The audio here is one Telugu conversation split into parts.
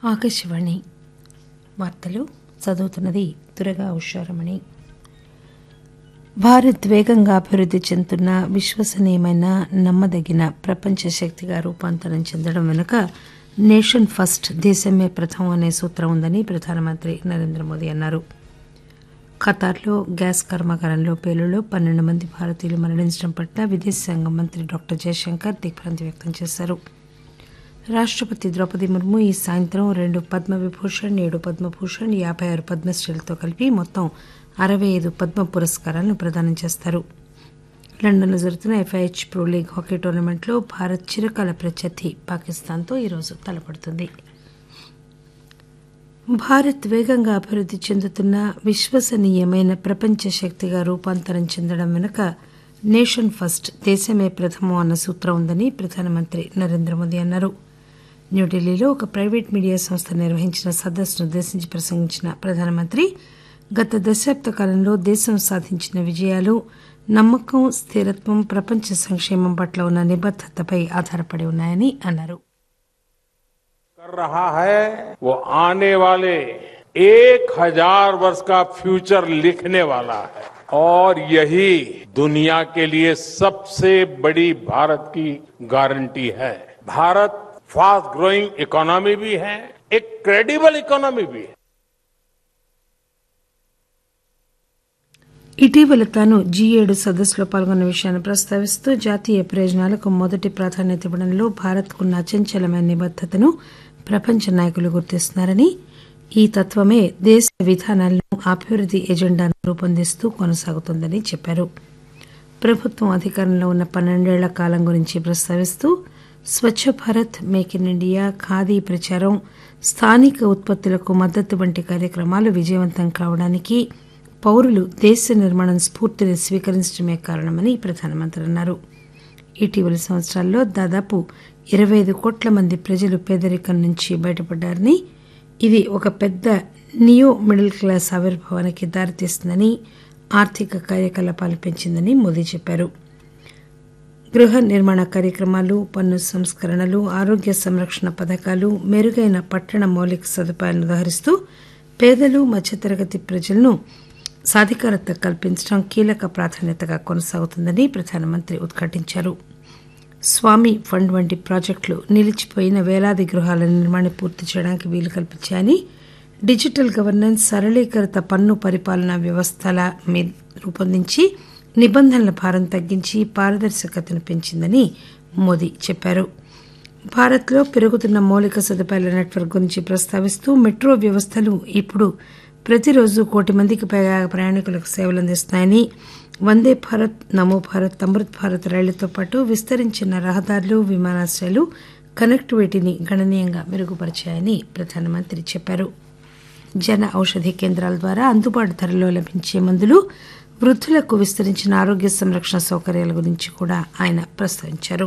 ఆకాశవాణి వార్తలు చదువుతున్నది దుర్గా ఉషారమణి. భారత్ వేగంగా అభివృద్ది చెందుతున్న విశ్వసనీయమైన నమ్మదగిన ప్రపంచ శక్తిగా రూపాంతరం చెందడం వెనుక నేషన్ ఫస్ట్ దేశమే ప్రథమం అనే సూత్రం ఉందని ప్రధానమంత్రి నరేంద్ర మోదీ అన్నారు. ఖతార్లో గ్యాస్ కర్మాగారంలో పేలుళ్లో 12 మంది భారతీయులు మరణించడం పట్ల విదేశాంగ మంత్రి డాక్టర్ జయశంకర్ దిగ్భ్రాంతి వ్యక్తం చేశారు. రాష్టపతి ద్రౌపది ముర్ము ఈ సాయంత్రం 2 పద్మవిభూషణ్, 7 పద్మభూషణ్, 56 పద్మశ్రీలతో కలిపి మొత్తం 65 పద్మ పురస్కారాలను ప్రదానం చేస్తారు. లండన్లో జరుగుతున్న FIH ప్రో లీగ్ హాకీ టోర్నమెంట్లో భారత్ చిరకాల ప్రత్యర్థి పాకిస్తాన్తో ఈరోజు తలపడుతుంది. భారత్ వేగంగా అభివృద్ది చెందుతున్న విశ్వసనీయమైన ప్రపంచ శక్తిగా రూపాంతరం చెందడం వెనుక నేషన్ ఫస్ట్ దేశమే ప్రథమం అన్న సూత్రం ఉందని ప్రధానమంత్రి నరేంద్ర మోదీ అన్నారు. న్యూఢిల్లీలో ఒక ప్రైవేట్ మీడియా సంస్థ నిర్వహించిన సదస్సును ఉద్దేశించి ప్రసంగించిన ప్రధానమంత్రి గత దశాబ్ద కాలంలో దేశం సాధించిన విజయాలు నమ్మకం, స్థిరత్వం, ప్రపంచ సంక్షేమం పట్ల ఉన్న నిబద్దతపై ఆధారపడి ఉన్నాయని అన్నారు. कर रहा है वो आने वाले 1000 वर्ष का फ्यूचर लिखने वाला है और यही दुनिया के लिए सबसे बड़ी भारत की गारंटी है. भारत फास्ट ग्रोइंग इकोनॉमी भी है, एक क्रेडिबल इकोनॉमी भी है. ఇటీవల తాను G7 సదస్సులో పాల్గొన్న విషయాన్ని ప్రస్తావిస్తూ జాతీయ ప్రయోజనాలకు మొదటి ప్రాధాన్యత ఇవ్వడంలో భారత్కున్న అచంచలమైన నిబద్దతను ప్రపంచ నాయకులు గుర్తిస్తున్నారని, ఈ తత్వమే దేశ విధానాలను అభివృద్ది ఎజెండాను రూపొందిస్తూ కొనసాగుతోందని చెప్పారు. ప్రభుత్వం అధికారంలో ఉన్న 12 ఏళ్ల కాలం గురించి ప్రస్తావిస్తూ Swachh Bharat, make in India, khadi ప్రచారం, స్థానిక ఉత్పత్తులకు మద్దతు వంటి కార్యక్రమాలు విజయవంతం కావడానికి పౌరులు దేశ నిర్మాణం స్ఫూర్తిని స్వీకరించడమే కారణమని ప్రధానమంత్రి అన్నారు. ఇటీవలి సంవత్సరాల్లో దాదాపు 25 కోట్ల మంది ప్రజలు పేదరికం నుంచి బయటపడ్డారని, ఇది ఒక పెద్ద నియో మిడిల్ క్లాస్ ఆవిర్భావానికి దారితీస్తుందని, ఆర్థిక కార్యకలాపాలు పెంచిందని మోదీ చెప్పారు. గృహ నిర్మాణ కార్యక్రమాలు, పన్ను సంస్కరణలు, ఆరోగ్య సంరక్షణ పథకాలు, మెరుగైన పట్టణ మౌలిక సదుపాయాలను ఉదహరిస్తూ పేదలు, మధ్యతరగతి ప్రజలను సాధికారత కల్పించడం కీలక ప్రాధాన్యతగా కొనసాగుతుందని ప్రధానమంత్రి ఉద్ఘాటించారు. స్వామి ఫండ్ వంటి ప్రాజెక్టులు నిలిచిపోయిన వేలాది గృహాల నిర్మాణం పూర్తి చేయడానికి వీలు కల్పించాయని, డిజిటల్ గవర్నెన్స్, సరళీకృత పన్ను పరిపాలనా వ్యవస్థల రూపొందించి నిబంధనల భారం తగ్గించి పారదర్శకతను పెంచిందని మోదీ చెప్పారు. భారత్లో పెరుగుతున్న మౌలిక సదుపాయాల నెట్వర్క్ గురించి ప్రస్తావిస్తూ మెట్రో వ్యవస్థలు ఇప్పుడు ప్రతిరోజు 1 కోటి మందికి పైగా ప్రయాణికులకు సేవలు అందిస్తున్నాయని, వందే భారత్, నమో భారత్, అమృత్ భారత్ రైళ్లతో పాటు విస్తరించిన రహదారులు, విమానాశ్రయాలు కనెక్టివిటీని గణనీయంగా మెరుగుపరిచాయని ప్రధానమంత్రి చెప్పారు. జన ఔషధి కేంద్రాల ద్వారా అందుబాటు ధరలో లభించే మందులు, వృద్ధులకు విస్తరించిన ఆరోగ్య సంరక్షణ సౌకర్యాల గురించి కూడా ఆయన ప్రస్తావించారు.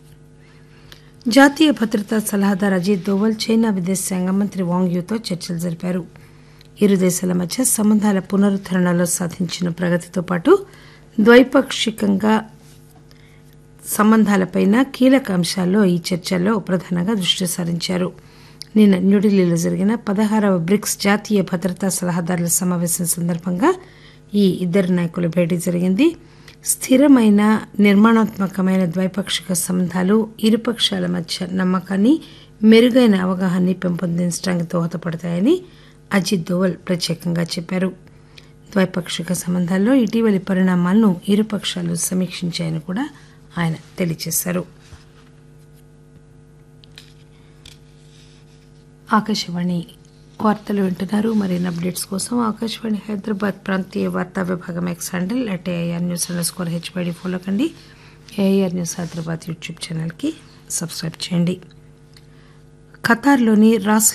జాతీయ భద్రతా సలహాదారు అజిత్ దోవల్ చైనా విదేశాంగ మంత్రి వాంగ్ యూతో చర్చలు జరిపారు. ఇరు దేశాల మధ్య సంబంధాల పునరుద్దరణలో సాధించిన ప్రగతితో పాటు ద్వైపాక్షికంగా సంబంధాలపై కీలక అంశాల్లో ఈ చర్చల్లో ప్రధానంగా దృష్టి సారించారు. నిన్న న్యూఢిల్లీలో జరిగిన 16వ బ్రిక్స్ జాతీయ భద్రతా సలహాదారుల సమావేశం సందర్భంగా ఈ ఇద్దరు నాయకుల భేటీ జరిగింది. స్థిరమైన, నిర్మాణాత్మకమైన ద్వైపాక్షిక సంబంధాలు ఇరుపక్షాల మధ్య నమ్మకాన్ని, మెరుగైన అవగాహనని పెంపొందించడానికి దోహదపడతాయని అజిత్ దోవల్ ప్రత్యేకంగా చెప్పారు. ద్వైపాక్షిక సంబంధాల్లో ఇటీవలి పరిణామాలను ఇరుపక్షాలు సమీక్షించాయని కూడా ఆయన తెలియజేశారు. ఆకాశవాణి వార్తలు వింటున్నారు. మరిన్ని అప్డేట్స్ కోసం ఆకాశవాణి హైదరాబాద్ ప్రాంతీయ వార్తా విభాగం ఎక్స్ హ్యాండిల్ @AIR_HYD ఫాలో కండి. AIR న్యూస్ హైదరాబాద్ యూట్యూబ్ ఛానల్కి సబ్స్క్రైబ్ చేయండి. ఖతార్లోని రాస్